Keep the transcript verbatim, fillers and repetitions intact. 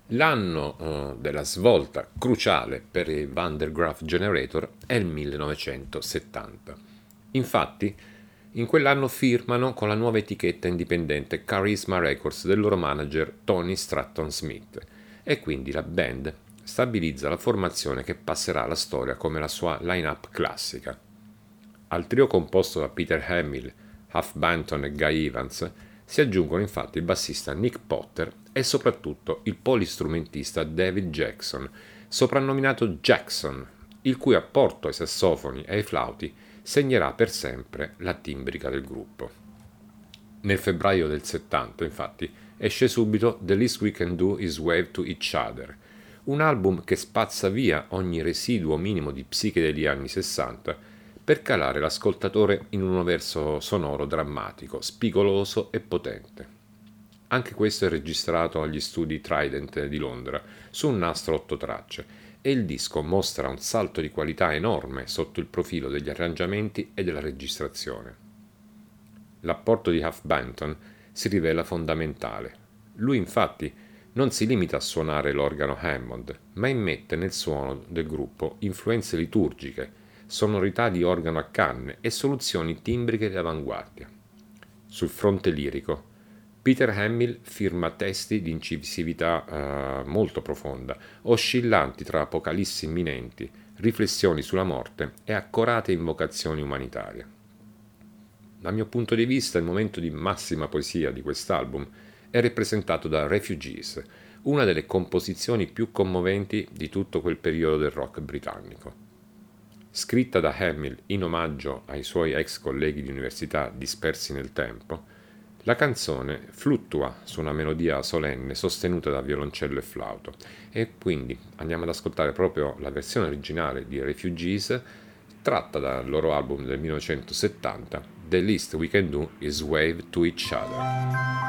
L'anno eh, della svolta cruciale per i Van der Graaf Generator è il millenovecentosettanta. Infatti, in quell'anno firmano con la nuova etichetta indipendente Charisma Records del loro manager Tony Stratton Smith e quindi la band stabilizza la formazione che passerà alla storia come la sua line-up classica. Al trio composto da Peter Hamill, Huff Banton e Guy Evans si aggiungono infatti il bassista Nick Potter e soprattutto il polistrumentista David Jackson, soprannominato Jackson, il cui apporto ai sassofoni e ai flauti segnerà per sempre la timbrica del gruppo. Nel febbraio del settanta, infatti, esce subito The Least We Can Do Is Wave to Each Other, un album che spazza via ogni residuo minimo di psichedelia anni sessanta per calare l'ascoltatore in un universo sonoro drammatico, spigoloso e potente. Anche questo è registrato agli studi Trident di Londra su un nastro otto tracce e il disco mostra un salto di qualità enorme sotto il profilo degli arrangiamenti e della registrazione. L'apporto di Huff Banton si rivela fondamentale. Lui infatti non si limita a suonare l'organo Hammond, ma immette nel suono del gruppo influenze liturgiche, sonorità di organo a canne e soluzioni timbriche di avanguardia. Sul fronte lirico, Peter Hamill firma testi di incisività eh, molto profonda, oscillanti tra apocalissi imminenti, riflessioni sulla morte e accorate invocazioni umanitarie. Dal mio punto di vista, il momento di massima poesia di quest'album è rappresentato da Refugees, una delle composizioni più commoventi di tutto quel periodo del rock britannico. Scritta da Hamill in omaggio ai suoi ex colleghi di università dispersi nel tempo, la canzone fluttua su una melodia solenne sostenuta da violoncello e flauto e quindi andiamo ad ascoltare proprio la versione originale di Refugees tratta dal loro album del millenovecentosettanta The Least We Can Do Is Wave to Each Other.